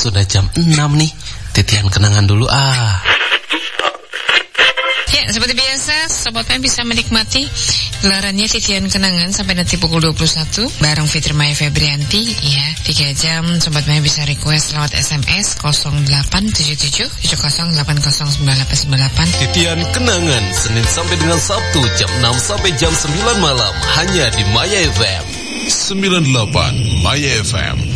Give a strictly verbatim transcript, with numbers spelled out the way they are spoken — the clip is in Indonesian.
sudah jam enam nih. Titian kenangan dulu ah. Ya, seperti biasa, Sobat M bisa menikmati gelarannya Titian Kenangan sampai nanti pukul dua puluh satu bareng Fitri Maya Febrianti. Ya, tiga jam Sobat M bisa request lewat S M S nol delapan tujuh tujuh tujuh nol delapan nol sembilan delapan sembilan delapan. Titian Kenangan Senin sampai dengan Sabtu jam enam sampai jam sembilan malam hanya di Maya F M. sembilan puluh delapan Maya F M.